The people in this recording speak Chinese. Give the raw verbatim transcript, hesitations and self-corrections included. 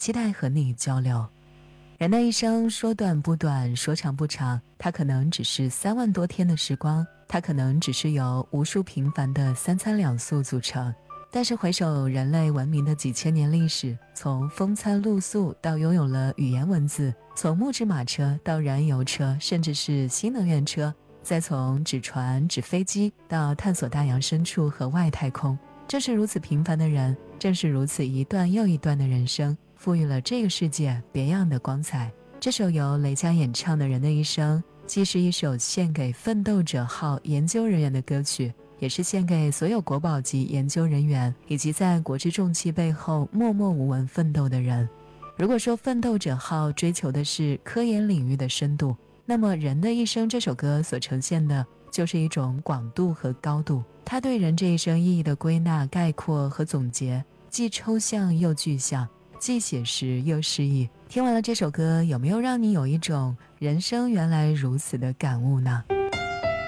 期待和你交流。人的一生说短不短，说长不长，它可能只是三万多天的时光，它可能只是由无数平凡的三餐两宿组成。但是回首人类文明的几千年历史，从风餐露宿到拥有了语言文字，从木质马车到燃油车，甚至是新能源车，再从纸船纸飞机到探索大洋深处和外太空，正是如此平凡的人，正是如此一段又一段的人生，赋予了这个世界别样的光彩。这首由雷佳演唱的《人的一生》，既是一首献给奋斗者号研究人员的歌曲，也是献给所有国宝级研究人员以及在国之重器背后默默无闻奋斗的人。如果说奋斗者号追求的是科研领域的深度，那么《人的一生》这首歌所呈现的就是一种广度和高度。它对人这一生意义的归纳、概括和总结，既抽象又具象，既写实又诗意。听完了这首歌，有没有让你有一种人生原来如此的感悟呢？